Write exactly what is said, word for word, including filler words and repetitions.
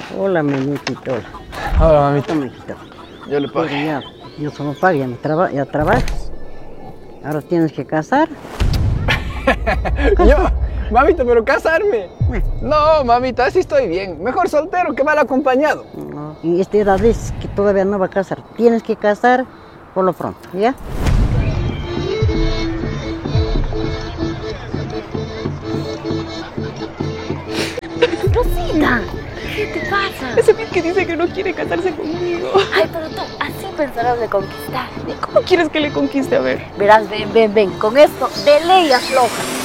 Hola, mi mijito. Hola. Hola, mamita. Toma, mijito. Yo le pago. Pero ya, yo solo pago, ya, no traba, ya trabajas. Ahora tienes que casar. Yo, mamita, pero casarme. Eh, No, mamita, así estoy bien. Mejor soltero que mal acompañado. no, y esta edad es que todavía no va a casar. Tienes que casar por lo pronto, ¿ya? Rosita, ¿qué te pasa? Ese pin que dice que no quiere casarse conmigo. Ay, pero tú así pensarás de conquistar. ¿Cómo quieres que le conquiste? A ver. Verás, ven, ven, ven. Con esto, de ley afloja.